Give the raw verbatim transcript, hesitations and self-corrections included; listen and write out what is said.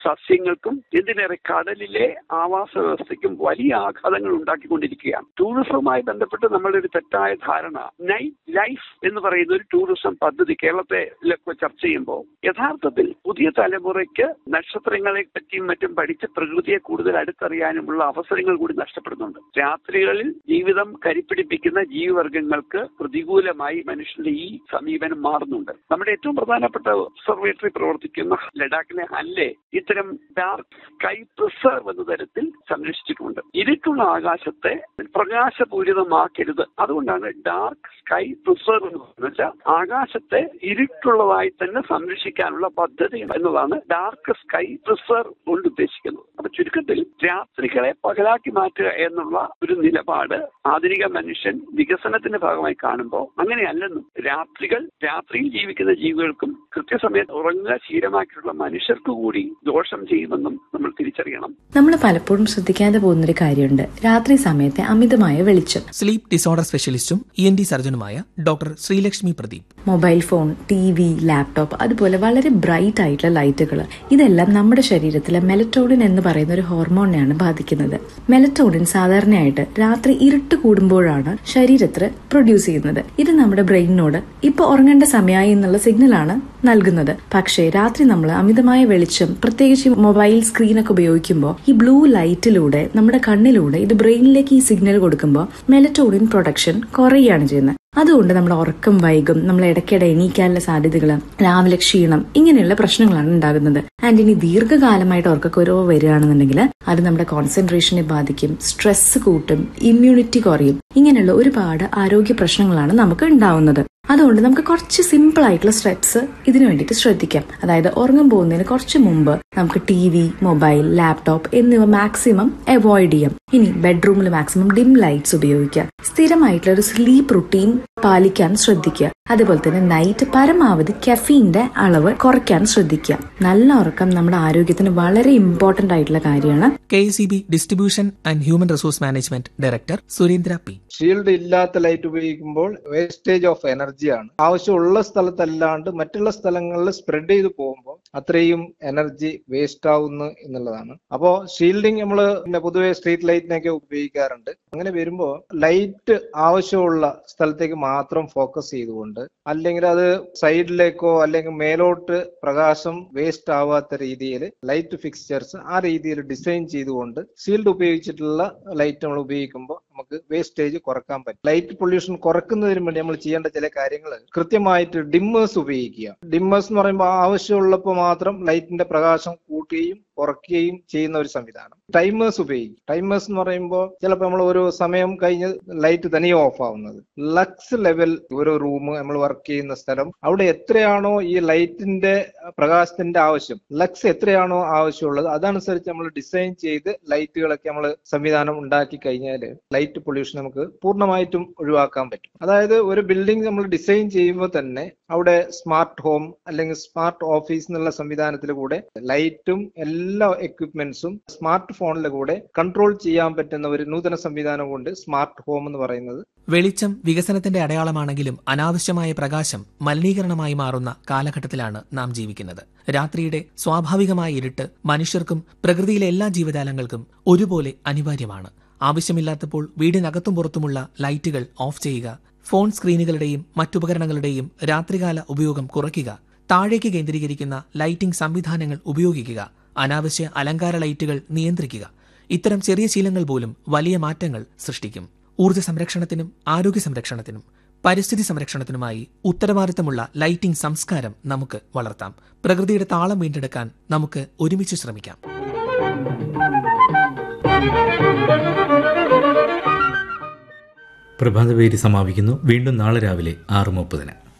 സസ്യങ്ങൾക്കും എന്തിനേറെ കടലിലെ ആവാസ വ്യവസ്ഥയ്ക്കും വലിയ ആഘാതങ്ങൾ ഉണ്ടാക്കിക്കൊണ്ടിരിക്കുകയാണ്. ടൂറിസവുമായി ബന്ധപ്പെട്ട് നമ്മളുടെ ഒരു തെറ്റായ ധാരണ, നൈറ്റ് ലൈഫ് എന്ന് പറയുന്ന ഒരു ടൂറിസം പദ്ധതി കേരളത്തെ ചർച്ച ചെയ്യുമ്പോൾ യഥാർത്ഥത്തിൽ പുതിയ തലമുറയ്ക്ക് നക്ഷത്രങ്ങളെ പറ്റിയും മറ്റും പഠിച്ച് പ്രകൃതിയെ കൂടുതൽ അടുത്തറിയാനുമുള്ള അവസരങ്ങൾ കൂടി നഷ്ടപ്പെടുന്നുണ്ട്. രാത്രികളിൽ ജീവിതം കരിപ്പിടിപ്പിക്കുന്ന ജീവിവർഗങ്ങൾക്ക് പ്രതികൂലമായി മനുഷ്യന്റെ ഈ സമീപനം മാറുന്നുണ്ട്. നമ്മുടെ ഏറ്റവും പ്രധാനപ്പെട്ട ഒബ്സർവേറ്ററി പ്രവർത്തിക്കുന്ന ലഡാക്കിലെ ഹൻലെ ഇത്തരം ഡാർക്ക് സ്കൈ പ്രിസർവ് എന്ന തരത്തിൽ സംരക്ഷിച്ചിട്ടുണ്ട്. ഇരുട്ടുള്ള ആകാശത്തെ പ്രകാശപൂരിതമാക്കരുത്. അതുകൊണ്ടാണ് ഡാർക്ക് സ്കൈ പ്രിസർവ് എന്ന് വെച്ചാൽ ആകാശത്തെ ഇരുട്ടുള്ളതായി തന്നെ സംരക്ഷിക്കാനുള്ള പദ്ധതി എന്നതാണ് ഡാർക്ക് സ്കൈ പ്രിസർവ് കൊണ്ട് ഉദ്ദേശിക്കുന്നത്. അപ്പൊ ചുരുക്കത്തിൽ രാത്രികളെ പകലാക്കി മാറ്റുക എന്നുള്ള ഒരു നിലപാട് ആധുനിക മനുഷ്യൻ വികസനത്തിന്റെ ഭാഗമായി കാണുമ്പോൾ അങ്ങനെയല്ലെന്നും രാത്രികൾ രാത്രിയിൽ ജീവിക്കുന്ന ജീവികൾക്കും കൃത്യസമയത്ത് ഉറങ്ങുക ശീലമാക്കിയിട്ടുള്ള മനുഷ്യർക്ക് കൂടി ദോഷം ചെയ്യുമെന്നും നമ്മൾ തിരിച്ചറിയണം. നമ്മൾ പലപ്പോഴും ശ്രദ്ധിക്കാതെ പോകുന്നൊരു കാര്യമുണ്ട്, രാത്രി സമയത്തെ അമിതമായ വെളിച്ചം. Sleep disorder സ്പെഷ്യലിസ്റ്റും E N D സർജനുമായ doctor Sreelakshmi Pradeep. Mobile phone, T V, laptop, അതുപോലെ വളരെ ബ്രൈറ്റ് ആയിട്ടുള്ള ലൈറ്റുകൾ, ഇതെല്ലാം നമ്മുടെ ശരീരത്തിലെ മെലറ്റോണിൻ എന്ന് പറയുന്ന ഒരു ഹോർമോണിനെയാണ് ബാധിക്കുന്നത്. മെലറ്റോണിൻ സാധാരണയായിട്ട് രാത്രി ഇരുട്ട് കൂടുമ്പോഴാണ് ശരീരത്തിൽ പ്രൊഡ്യൂസ് ചെയ്യുന്നത്. ഇത് നമ്മുടെ ബ്രെയിനിനോട് ഇപ്പൊ ഉറങ്ങേണ്ട സമയമായി എന്നുള്ള സിഗ്നലാണ് നൽകുന്നത്. പക്ഷേ രാത്രി നമ്മൾ അമിതമായ വെളിച്ചം, പ്രത്യേകിച്ച് മൊബൈൽ സ്ക്രീനൊക്കെ ഉപയോഗിക്കുമ്പോൾ ഈ ബ്ലൂ ലൈറ്റിലൂടെ നമ്മുടെ കണ്ണിലൂടെ ഇത് ബ്രെയിനിലേക്ക് ഈ സിഗ്നൽ കൊടുക്കുമ്പോൾ മെലറ്റോണിൻ പ്രൊഡക്ഷൻ കുറയുകയാണ് ചെയ്യുന്നത്. അതുകൊണ്ട് നമ്മുടെ ഉറക്കം വൈകും, നമ്മൾ ഇടയ്ക്കിടെ എണീക്കാനുള്ള സാധ്യതകൾ, രാവിലെ ക്ഷീണം, ഇങ്ങനെയുള്ള പ്രശ്നങ്ങളാണ് ഉണ്ടാകുന്നത്. ആൻഡ് ഇനി ദീർഘകാലമായിട്ട് ഉറക്കക്കുറവ് വരികയാണെന്നുണ്ടെങ്കിൽ അത് നമ്മുടെ കോൺസെൻട്രേഷനെ ബാധിക്കും, സ്ട്രെസ് കൂട്ടും, ഇമ്മ്യൂണിറ്റി കുറയും. ഇങ്ങനെയുള്ള ഒരുപാട് ആരോഗ്യ പ്രശ്നങ്ങളാണ് നമുക്ക് ഉണ്ടാവുന്നത്. അതുകൊണ്ട് നമുക്ക് കുറച്ച് സിമ്പിൾ ആയിട്ടുള്ള സ്റ്റെപ്സ് ഇതിനു വേണ്ടിയിട്ട് ശ്രദ്ധിക്കാം. അതായത് ഉറങ്ങാൻ പോകുന്നതിന് കുറച്ച് മുമ്പ് നമുക്ക് ടി വി, മൊബൈൽ, ലാപ്ടോപ്പ് എന്നിവ മാക്സിമം അവോയ്ഡ് ചെയ്യാം. ഇനി ബെഡ്റൂമിൽ മാക്സിമം ഡിം ലൈറ്റ്സ് ഉപയോഗിക്കുക. സ്ഥിരമായിട്ടുള്ള ഒരു സ്ലീപ്പ് റുട്ടീൻ പാലിക്കാൻ ശ്രദ്ധിക്കുക. അതുപോലെ തന്നെ നൈറ്റ് പരമാവധി കഫീന്റെ അളവ് കുറയ്ക്കാൻ ശ്രദ്ധിക്കുക. നല്ല ഉറക്കം നമ്മുടെ ആരോഗ്യത്തിന് വളരെ ഇമ്പോർട്ടന്റ് ആയിട്ടുള്ള കാര്യമാണ്. K S E B distribution and human resource management director Surendra P. Shield ഇല്ലാത്ത ലൈറ്റ് ഉപയോഗിക്കുമ്പോൾ വേസ്റ്റേജ് ഓഫ് എനർജിയാണ്. ആവശ്യമുള്ള സ്ഥലത്തല്ലാണ്ട് മറ്റുള്ള സ്ഥലങ്ങളിൽ സ്പ്രെഡ് ചെയ്ത് പോകുമ്പോൾ അത്രയും എനർജി വേസ്റ്റ് ആവുന്നു എന്നുള്ളതാണ്. അപ്പോ ഷീൽഡിങ് നമ്മൾ പൊതുവെ സ്ട്രീറ്റ് ലൈറ്റിനൊക്കെ ഉപയോഗിക്കാറുണ്ട്. അങ്ങനെ വരുമ്പോൾ ലൈറ്റ് ആവശ്യമുള്ള സ്ഥലത്തേക്ക് മാത്രം ഫോക്കസ് ചെയ്തുകൊണ്ട്, അല്ലെങ്കിൽ അത് സൈഡിലേക്കോ അല്ലെങ്കിൽ മേലോട്ട് പ്രകാശം വേസ്റ്റ് ആവാത്ത രീതിയിൽ ലൈറ്റ് ഫിക്സ്ചേഴ്സ് ആ രീതിയിൽ ഡിസൈൻ ചെയ്തുകൊണ്ട് ഷീൽഡ് ഉപയോഗിച്ചിട്ടുള്ള ലൈറ്റ് നമ്മൾ ഉപയോഗിക്കുമ്പോൾ നമുക്ക് വേസ്റ്റേജ് കുറക്കാൻ പറ്റും. ലൈറ്റ് പൊല്യൂഷൻ കുറക്കുന്നതിന് വേണ്ടി നമ്മൾ ചെയ്യേണ്ട ചില കാര്യങ്ങൾ കൃത്യമായിട്ട് ഡിമ്മേഴ്സ് ഉപയോഗിക്കുക. ഡിമ്മേഴ്സ് എന്ന് പറയുമ്പോൾ ആവശ്യമുള്ളപ്പോൾ മാത്രം ലൈറ്റിന്റെ പ്രകാശം കൂട്ടുകയും കുറയ്ക്കുകയും ചെയ്യുന്ന ഒരു സംവിധാനം. ടൈമേഴ്സ് ഉപയോഗിക്കും. ടൈമേഴ്സ് എന്ന് പറയുമ്പോൾ ചിലപ്പോൾ നമ്മൾ ഒരു സമയം കഴിഞ്ഞ് ലൈറ്റ് തനിയെ ഓഫ് ആവുന്നത്. ലക്സ് ലെവൽ ഒരു റൂം നമ്മൾ വർക്ക് ചെയ്യുന്ന സ്ഥലം, അവിടെ എത്രയാണോ ഈ ലൈറ്റിന്റെ പ്രകാശത്തിന്റെ ആവശ്യം, ലക്സ് എത്രയാണോ ആവശ്യമുള്ളത് അതനുസരിച്ച് നമ്മൾ ഡിസൈൻ ചെയ്ത് ലൈറ്റുകളൊക്കെ നമ്മൾ സംവിധാനം ഉണ്ടാക്കി കഴിഞ്ഞാൽ ലൈറ്റ് പൊല്യൂഷൻ നമുക്ക് പൂർണ്ണമായിട്ടും ഒഴിവാക്കാൻ പറ്റും. അതായത് ഒരു ബിൽഡിംഗ് നമ്മൾ ഡിസൈൻ ചെയ്യുമ്പോൾ തന്നെ അവിടെ സ്മാർട്ട് ഹോം അല്ലെങ്കിൽ സ്മാർട്ട് ഓഫീസ് എന്നുള്ള സംവിധാനത്തിൽ കൂടെ ലൈറ്റും എല്ലാ എക്വിപ്മെന്റ്സും സ്മാർട്ട് ഫോണിലെ കൂടെ കൺട്രോൾ ചെയ്യാൻ പറ്റുന്ന ഒരു നൂതന സംവിധാനം കൊണ്ട് സ്മാർട്ട് ഹോം എന്ന് പറയുന്നത്. വെളിച്ചം വികസനത്തിന്റെ അടയാളമാണെങ്കിലും അനാവശ്യമായ പ്രകാശം മലിനീകരണമായി മാറുന്ന കാലഘട്ടത്തിലാണ് നാം ജീവിക്കുന്നത്. രാത്രിയുടെ സ്വാഭാവികമായ ഇരുട്ട് മനുഷ്യർക്കും പ്രകൃതിയിലെ എല്ലാ ജീവജാലങ്ങൾക്കും ഒരുപോലെ അനിവാര്യമാണ്. ആവശ്യമില്ലാത്തപ്പോൾ വീടിനകത്തും പുറത്തുമുള്ള ലൈറ്റുകൾ ഓഫ് ചെയ്യുക. ഫോൺ സ്ക്രീനുകളുടെയും മറ്റുപകരണങ്ങളുടെയും രാത്രികാല ഉപയോഗം കുറയ്ക്കുക. താഴേക്ക് കേന്ദ്രീകരിക്കുന്ന ലൈറ്റിംഗ് സംവിധാനങ്ങൾ ഉപയോഗിക്കുക. അനാവശ്യ അലങ്കാര ലൈറ്റുകൾ നിയന്ത്രിക്കുക. ഇത്തരം ചെറിയ ശീലങ്ങൾ പോലും വലിയ മാറ്റങ്ങൾ സൃഷ്ടിക്കും. ഊർജ്ജ സംരക്ഷണത്തിനും ആരോഗ്യ സംരക്ഷണത്തിനും പരിസ്ഥിതി സംരക്ഷണത്തിനുമായി ഉത്തരവാദിത്തമുള്ള ലൈറ്റിംഗ് സംസ്കാരം നമുക്ക് വളർത്താം. പ്രകൃതിയുടെ താളം വീണ്ടെടുക്കാൻ നമുക്ക് ഒരുമിച്ച് ശ്രമിക്കാം. പ്രഭാതപേരി സമാപിക്കുന്നു. വീണ്ടും നാളെ രാവിലെ ആറ് മുപ്പതിന്.